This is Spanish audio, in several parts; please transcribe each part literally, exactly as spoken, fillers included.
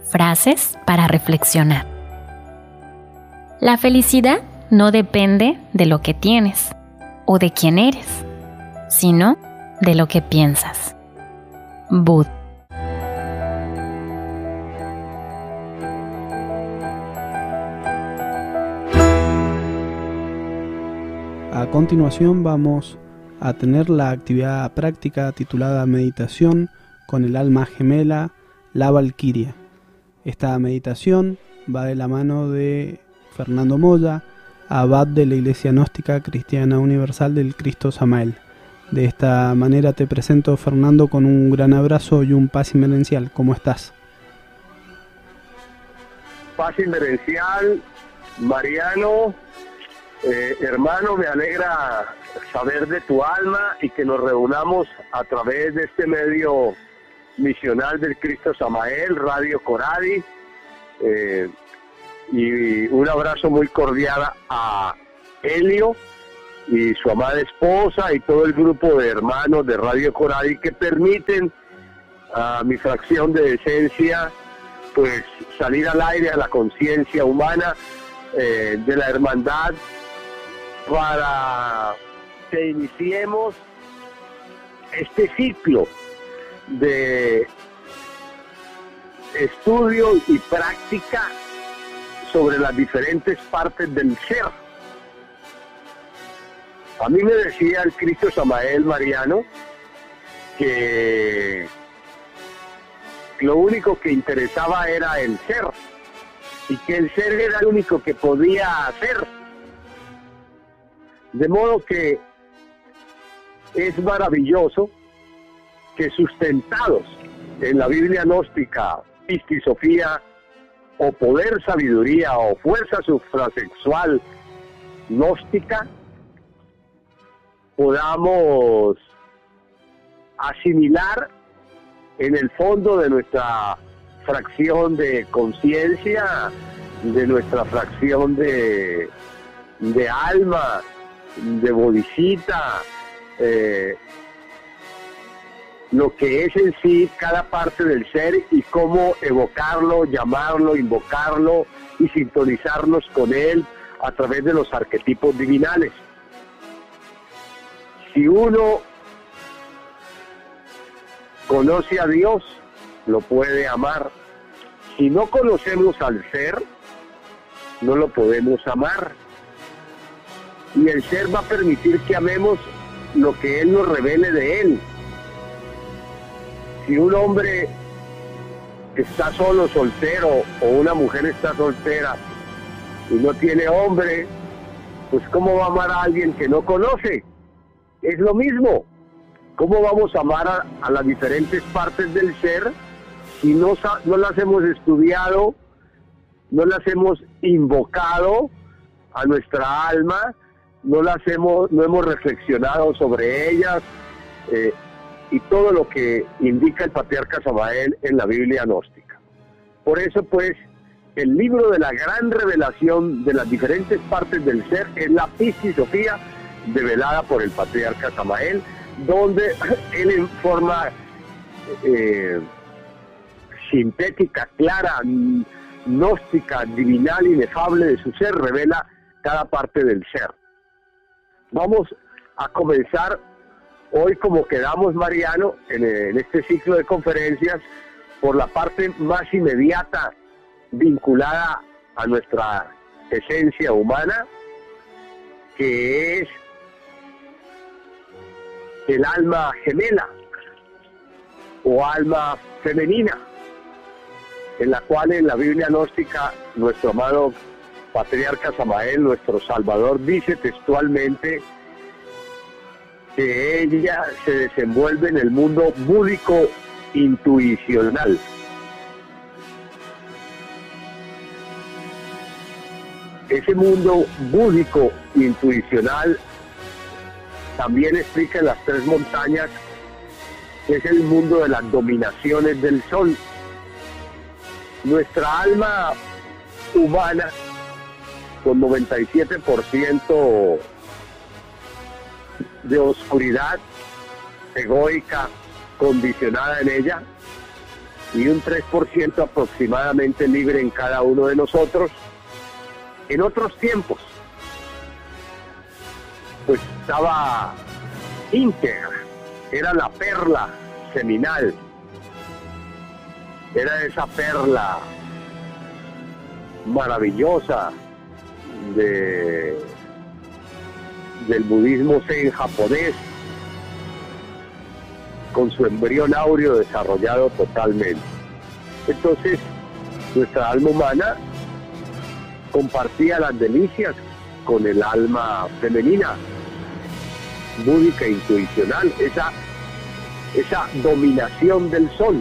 Frases para reflexionar. La felicidad no depende de lo que tienes o de quién eres, sino de lo que piensas. Buda. A continuación vamos a tener la actividad práctica titulada Meditación con el alma gemela, la Valquiria. Esta meditación va de la mano de Fernando Moya, abad de la Iglesia Gnóstica Cristiana Universal del Cristo Samael. De esta manera te presento, Fernando, con un gran abrazo y un paz inmerencial. ¿Cómo estás? Paz inmerencial, Mariano, eh, hermano, me alegra saber de tu alma y que nos reunamos a través de este medio misional del Cristo Samael, Radio Coradi, eh, y un abrazo muy cordial a Helio y su amada esposa y todo el grupo de hermanos de Radio Coradi que permiten a mi fracción de decencia pues salir al aire a la conciencia humana eh, de la hermandad para que iniciemos este ciclo de estudio y práctica sobre las diferentes partes del ser. A mí me decía el Cristo Samael, Mariano, que lo único que interesaba era el ser y que el ser era el único que podía hacer. De modo que es maravilloso que sustentados en la Biblia gnóstica, Pistisofía, o poder sabiduría, o fuerza suprasexual gnóstica, podamos asimilar en el fondo de nuestra fracción de conciencia, de nuestra fracción de, de alma, de bodhisattva, eh, lo que es en sí cada parte del ser y cómo evocarlo, llamarlo, invocarlo y sintonizarnos con él a través de los arquetipos divinales. Si uno conoce a Dios, lo puede amar. Si no conocemos al ser, no lo podemos amar. Y el ser va a permitir que amemos lo que él nos revele de él. Si un hombre está solo, soltero, o una mujer está soltera y no tiene hombre, pues ¿cómo va a amar a alguien que no conoce? Es lo mismo. ¿Cómo vamos a amar a, a las diferentes partes del ser si no, no las hemos estudiado, no las hemos invocado a nuestra alma, no las hemos, no hemos reflexionado sobre ellas? Eh, y todo lo que indica el patriarca Samael en la Biblia gnóstica. Por eso, pues, el libro de la gran revelación de las diferentes partes del ser es la Pistisofía, develada por el patriarca Samael, donde él en forma eh, sintética, clara, gnóstica, divinal, inefable de su ser, revela cada parte del ser. Vamos a comenzar hoy, como quedamos, Mariano, en, en este ciclo de conferencias, por la parte más inmediata vinculada a nuestra esencia humana, que es el alma gemela o alma femenina, en la cual en la Biblia gnóstica nuestro amado patriarca Samael, nuestro Salvador, dice textualmente que ella se desenvuelve en el mundo búdico intuicional. Ese mundo búdico intuicional también explica en las tres montañas, que es el mundo de las dominaciones del sol. Nuestra alma humana, con noventa y siete por ciento de oscuridad egoica condicionada en ella, y un tres por ciento aproximadamente libre en cada uno de nosotros. En otros tiempos, pues estaba íntegra, era la perla seminal, era esa perla maravillosa de, del budismo zen japonés, con su embrión áureo desarrollado totalmente. Entonces, nuestra alma humana compartía las delicias con el alma femenina, búdica e intuicional, esa, esa dominación del sol.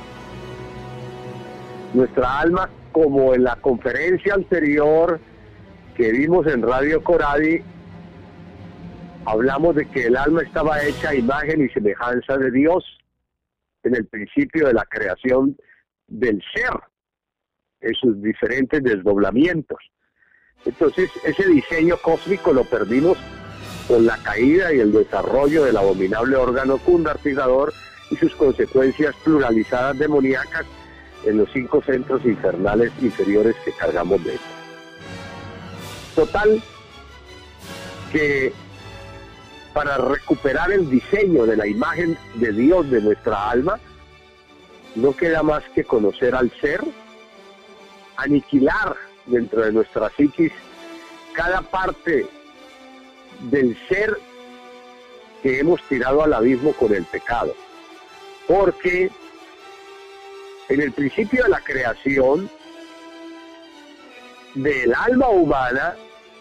Nuestra alma, como en la conferencia anterior que vimos en Radio Coradi, hablamos de que el alma estaba hecha a imagen y semejanza de Dios en el principio de la creación del ser, en sus diferentes desdoblamientos. Entonces, ese diseño cósmico lo perdimos con la caída y el desarrollo del abominable órgano cundartigador y sus consecuencias pluralizadas demoníacas en los cinco centros infernales inferiores que cargamos de él. Total, que para recuperar el diseño de la imagen de Dios de nuestra alma, no queda más que conocer al ser, aniquilar dentro de nuestra psiquis cada parte del ser que hemos tirado al abismo con el pecado. Porque en el principio de la creación del alma humana,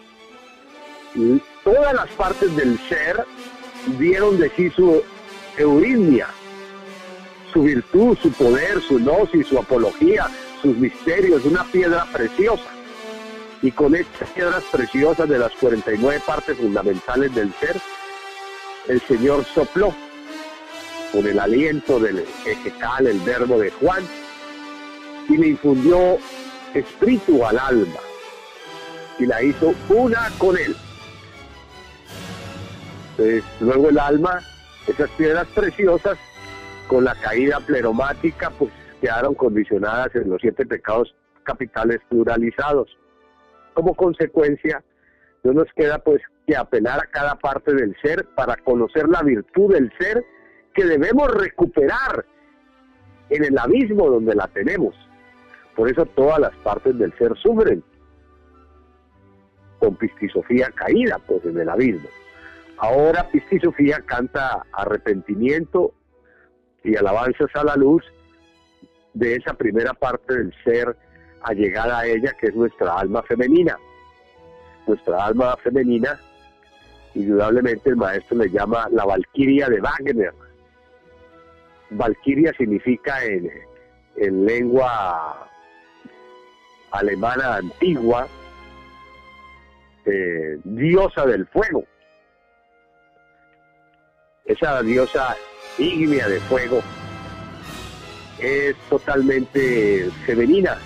todas las partes del ser dieron de sí su eurimnia, su virtud, su poder, su gnosis, su apología, sus misterios, una piedra preciosa. Y con estas piedras preciosas de las cuarenta y nueve partes fundamentales del ser, el Señor sopló con el aliento del Ejecal, el verbo de Juan, y le infundió espíritu al alma, y la hizo una con él. Entonces, luego el alma, esas piedras preciosas, con la caída pleromática, pues quedaron condicionadas en los siete pecados capitales pluralizados. Como consecuencia, no nos queda pues que apelar a cada parte del ser para conocer la virtud del ser que debemos recuperar en el abismo donde la tenemos. Por eso todas las partes del ser sufren con Pistisofía caída pues en el abismo. Ahora Pistisofía canta arrepentimiento y alabanzas a la luz de esa primera parte del ser allegada a ella, que es nuestra alma femenina. Nuestra alma femenina, indudablemente el maestro le llama la Valquiria de Wagner. Valquiria significa en, en lengua alemana antigua, eh, diosa del fuego. Esa diosa ígnea de fuego es totalmente femenina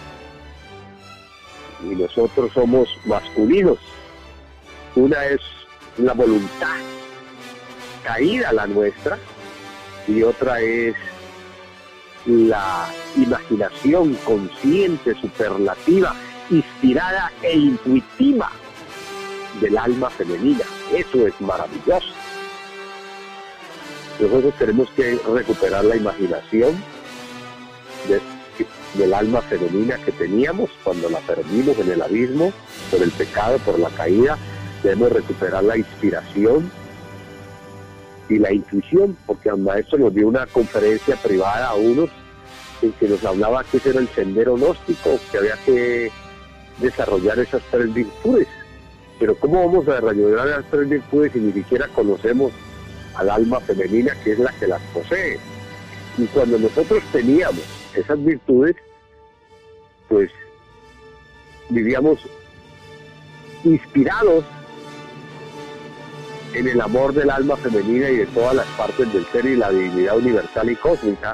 y nosotros somos masculinos. Una es la voluntad caída, la nuestra, y otra es la imaginación consciente, superlativa, inspirada e intuitiva del alma femenina. Eso es maravilloso. Nosotros tenemos que recuperar la imaginación de, del alma femenina que teníamos cuando la perdimos en el abismo por el pecado, por la caída. Debemos recuperar la inspiración y la intuición, porque el maestro nos dio una conferencia privada a unos en que nos hablaba que ese era el sendero gnóstico, que había que desarrollar esas tres virtudes. Pero ¿cómo vamos a desarrollar esas tres virtudes si ni siquiera conocemos al alma femenina, que es la que las posee? Y cuando nosotros teníamos esas virtudes, pues vivíamos inspirados en el amor del alma femenina y de todas las partes del ser y la divinidad universal y cósmica,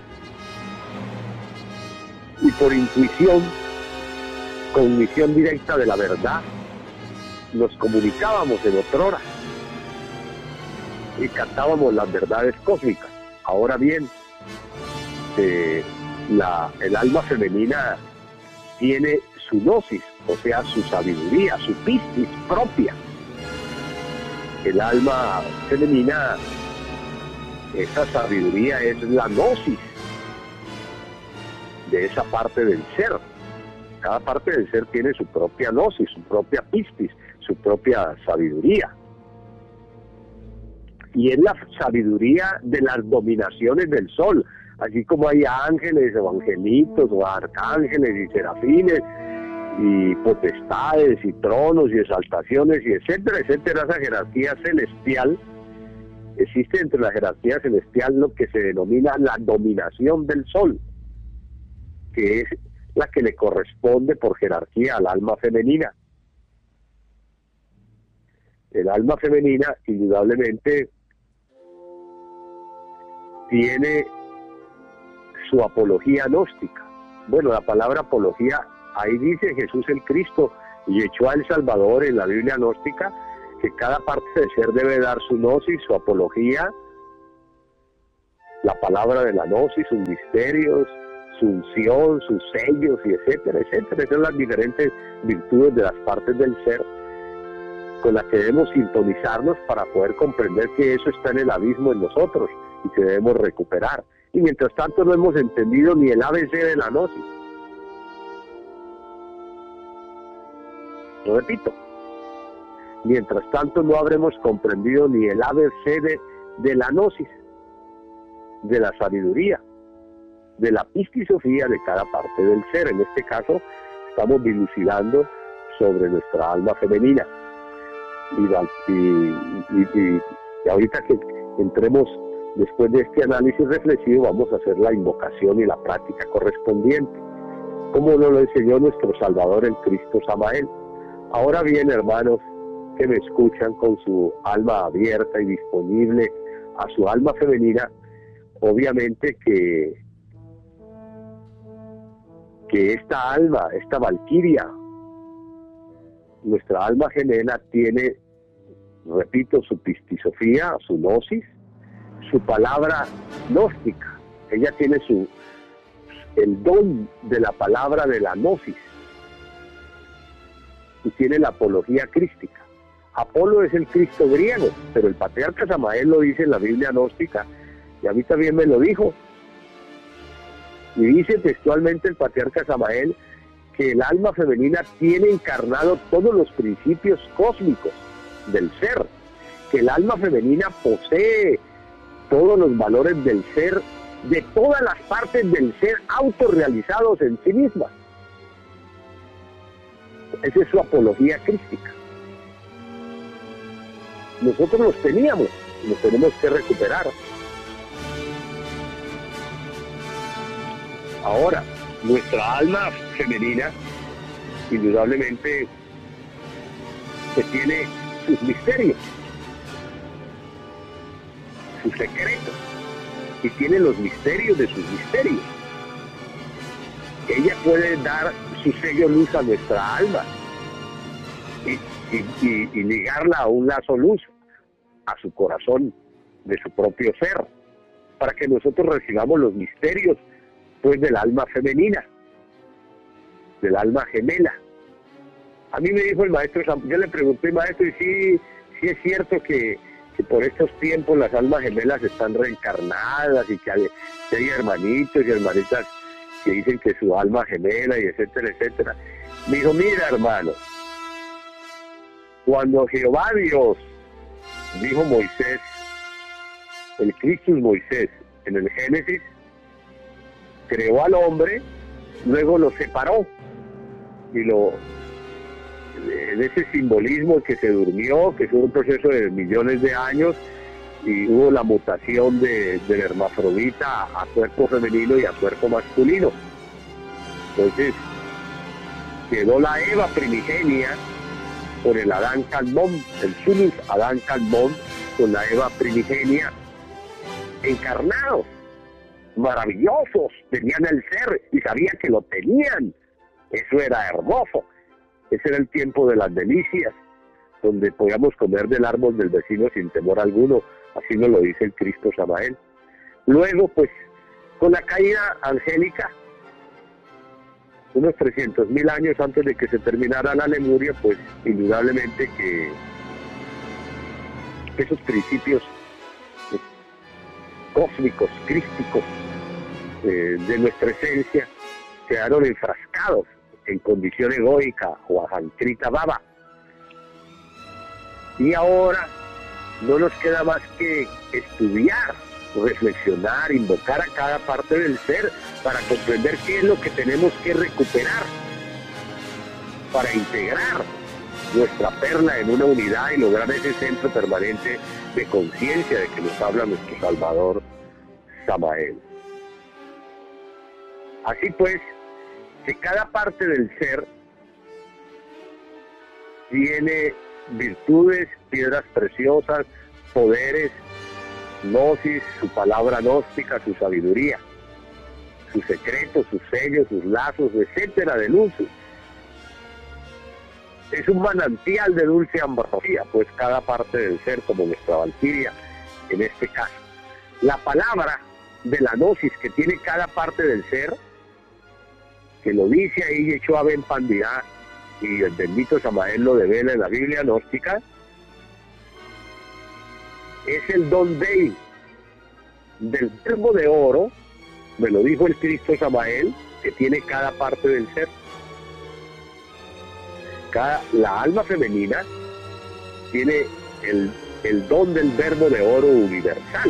y por intuición, cognición directa de la verdad, nos comunicábamos en otrora y cantábamos las verdades cósmicas. Ahora bien, eh, la, el alma femenina tiene su gnosis, o sea, su sabiduría, su pistis propia. El alma femenina, esa sabiduría es la gnosis de esa parte del ser. Cada parte del ser tiene su propia gnosis, su propia pistis, su propia sabiduría. Y es la sabiduría de las dominaciones del sol, así como hay ángeles o angelitos o arcángeles y serafines y potestades y tronos y exaltaciones y etcétera, etcétera. Esa jerarquía celestial, existe entre la jerarquía celestial lo que se denomina la dominación del sol, que es la que le corresponde por jerarquía al alma femenina. El alma femenina indudablemente tiene su apología gnóstica. Bueno, la palabra apología, ahí dice Jesús el Cristo, y echó al Salvador en la Biblia gnóstica, que cada parte del ser debe dar su gnosis, su apología, la palabra de la gnosis, sus misterios, su unción, sus sellos, y etcétera, etcétera. Esas son las diferentes virtudes de las partes del ser con las que debemos sintonizarnos para poder comprender que eso está en el abismo en nosotros y que debemos recuperar. Y mientras tanto no hemos entendido ni el A B C de la gnosis. Lo repito, mientras tanto no habremos comprendido ni el A B C de, de la gnosis, de la sabiduría, de la pistisofía de cada parte del ser. En este caso estamos dilucidando sobre nuestra alma femenina. Y, y, y, y ahorita que entremos después de este análisis reflexivo, vamos a hacer la invocación y la práctica correspondiente, como nos lo enseñó nuestro Salvador el Cristo Samael. Ahora bien, hermanos que me escuchan, con su alma abierta y disponible a su alma femenina, obviamente que que esta alma, esta valquiria, nuestra alma gemela, tiene, repito, su pistisofía, su gnosis, su palabra gnóstica. Ella tiene su el don de la palabra de la gnosis y tiene la apología crística. Apolo es el Cristo griego, pero el patriarca Samael lo dice en la Biblia gnóstica, y a mí también me lo dijo. Y dice textualmente el patriarca Samael que el alma femenina tiene encarnado todos los principios cósmicos del ser, que el alma femenina posee todos los valores del ser, de todas las partes del ser autorrealizados en sí mismas. Esa es su apología crística. Nosotros los teníamos, los tenemos que recuperar. Ahora, nuestra alma femenina, indudablemente, que tiene sus misterios, sus secretos, y tiene los misterios de sus misterios. Ella puede dar su sello luz a nuestra alma y, y, y, y ligarla a un lazo luz, a su corazón de su propio ser, para que nosotros recibamos los misterios pues del alma femenina, del alma gemela. A mí me dijo el maestro, yo le pregunté, maestro, y sí, sí es cierto que, que por estos tiempos las almas gemelas están reencarnadas y que hay, que hay hermanitos y hermanitas que dicen que su alma gemela y etcétera, etcétera. Me dijo, mira, hermano, cuando Jehová Dios dijo Moisés, el Cristo Moisés, en el Génesis, creó al hombre, luego lo separó, y lo en ese simbolismo que se durmió, que fue un proceso de millones de años, y hubo la mutación de, del hermafrodita a cuerpo femenino y a cuerpo masculino. Entonces quedó la Eva primigenia por el Adán Calmón, el Zulus Adán Calmón, con la Eva primigenia, encarnados, maravillosos, tenían el ser y sabían que lo tenían. Eso era hermoso. Ese era el tiempo de las delicias, donde podíamos comer del árbol del vecino sin temor alguno. Así nos lo dice el Cristo Samael. Luego, pues, Con la caída angélica, unos trescientos mil años antes de que se terminara la Lemuria, pues indudablemente que esos principios eh, cósmicos, crísticos, eh, de nuestra esencia, quedaron enfrascados en condición egoica o ajankrita baba. Y ahora no nos queda más que estudiar, reflexionar, invocar a cada parte del ser para comprender qué es lo que tenemos que recuperar, para integrar nuestra perla en una unidad y lograr ese centro permanente de conciencia de que nos habla nuestro Salvador Samael. Así pues, que cada parte del ser tiene virtudes, piedras preciosas, poderes, gnosis, su palabra gnóstica, su sabiduría, sus secretos, sus sellos, sus lazos, etcétera, de luz. Es un manantial de dulce ambrosía, pues cada parte del ser, como nuestra valquiria en este caso. La palabra de la gnosis que tiene cada parte del ser, que lo dice ahí Yeshua Ben Pandira, y el bendito Samael lo devela en la Biblia gnóstica, es el don dei del verbo de oro, me lo dijo el Cristo Samael, que tiene cada parte del ser. Cada, la alma femenina tiene el, el don del verbo de oro universal.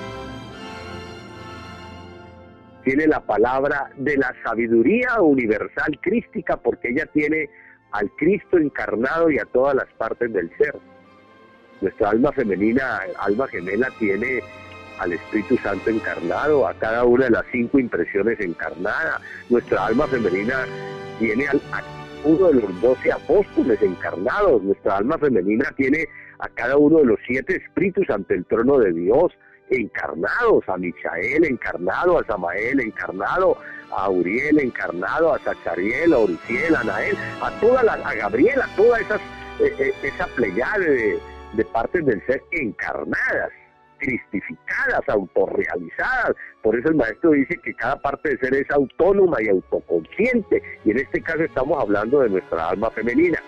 Tiene la palabra de la sabiduría universal crística, porque ella tiene al Cristo encarnado y a todas las partes del ser. Nuestra alma femenina, alma gemela, tiene al Espíritu Santo encarnado, a cada una de las cinco impresiones encarnada. Nuestra alma femenina tiene al, a uno de los doce apóstoles encarnados. Nuestra alma femenina tiene a cada uno de los siete espíritus ante el trono de Dios encarnados, a Michael encarnado, a Samael encarnado, a Uriel encarnado, a Zachariel, a Oriciel, a Nael, a toda la, a Gabriel, a toda esas, eh, esa pleyade de, de partes del ser encarnadas, cristificadas, autorrealizadas. Por eso el maestro dice que cada parte del ser es autónoma y autoconsciente, y en este caso estamos hablando de nuestra alma femenina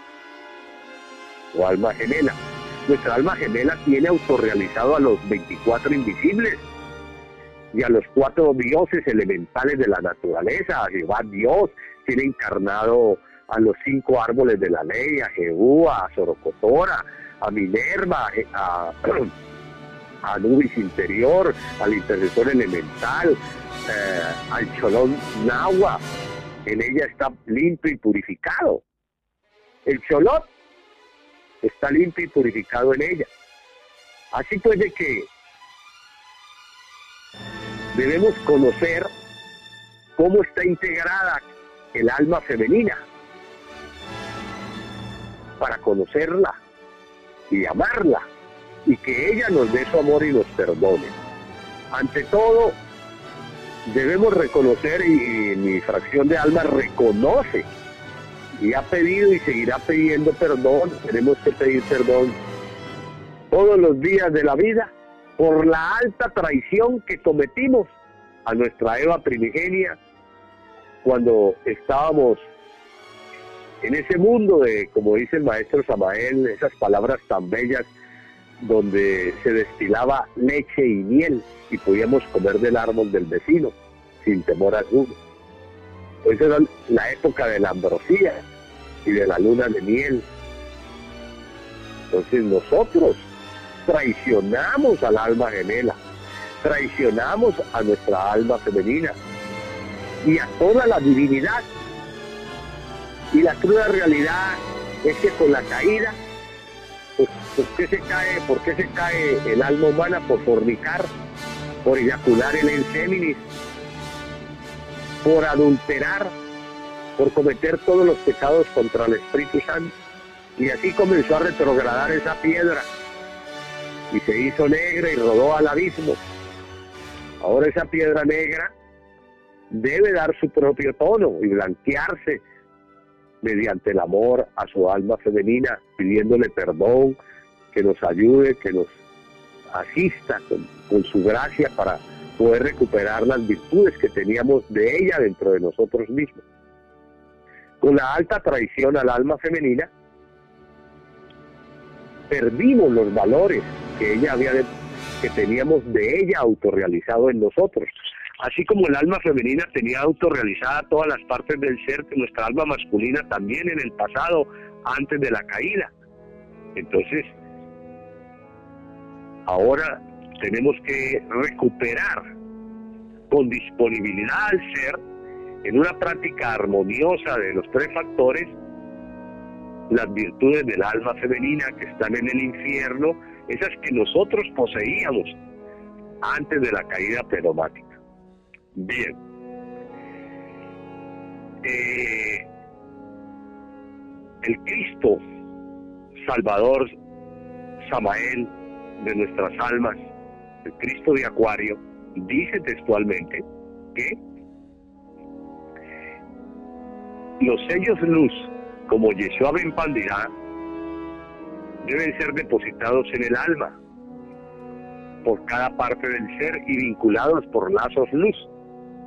o alma gemela. Nuestra alma gemela tiene autorrealizado a los veinticuatro invisibles y a los cuatro dioses elementales de la naturaleza. A Jehová Dios tiene encarnado a los cinco árboles de la ley, a Jehú, a Zorocotora, a Minerva, a, a Anubis interior, al intercesor elemental, eh, al Cholón Nahua. En ella está limpio y purificado. El Cholot está limpio y purificado en ella. Así pues, de que debemos conocer cómo está integrada el alma femenina para conocerla y amarla, y que ella nos dé su amor y nos perdone. Ante todo, debemos reconocer, y mi fracción de alma reconoce y ha pedido y seguirá pidiendo perdón. Tenemos que pedir perdón todos los días de la vida por la alta traición que cometimos a nuestra Eva primigenia cuando estábamos en ese mundo de, como dice el maestro Samael, esas palabras tan bellas, donde se destilaba leche y miel y podíamos comer del árbol del vecino sin temor alguno. Esa era la época de la ambrosía y de la luna de miel. Entonces nosotros traicionamos al alma gemela, traicionamos a nuestra alma femenina y a toda la divinidad. Y la cruda realidad es que con la caída, pues, ¿por qué se cae, por qué se cae el alma humana? Por fornicar, por eyacular el enseminis, por adulterar, por cometer todos los pecados contra el Espíritu Santo. Y así comenzó a retrogradar esa piedra y se hizo negra y rodó al abismo. Ahora esa piedra negra debe dar su propio tono y blanquearse mediante el amor a su alma femenina, pidiéndole perdón, que nos ayude, que nos asista con, con su gracia para poder recuperar las virtudes que teníamos de ella dentro de nosotros mismos. Con la alta traición al alma femenina, perdimos los valores que ella había de, que teníamos de ella autorrealizado en nosotros. Así como el alma femenina tenía autorrealizada todas las partes del ser, que nuestra alma masculina también en el pasado, antes de la caída. Entonces, ahora tenemos que recuperar con disponibilidad al ser, en una práctica armoniosa de los tres factores, las virtudes del alma femenina que están en el infierno, esas que nosotros poseíamos antes de la caída pneumática. Bien. Eh, el Cristo Salvador Samael de nuestras almas, el Cristo de Acuario, dice textualmente que los sellos luz, como Yeshua Ben Pandirá, deben ser depositados en el alma por cada parte del ser y vinculados por lazos luz.